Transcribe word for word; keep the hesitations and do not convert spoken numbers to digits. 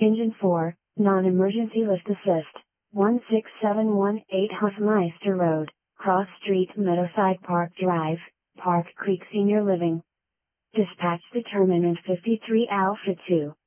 Engine four, Non-Emergency Lift Assist, one six seven one eight Hofmeister Road, Cross Street, Meadowside Park Drive, Park Creek Senior Living. Dispatch determinant fifty-three Alpha two.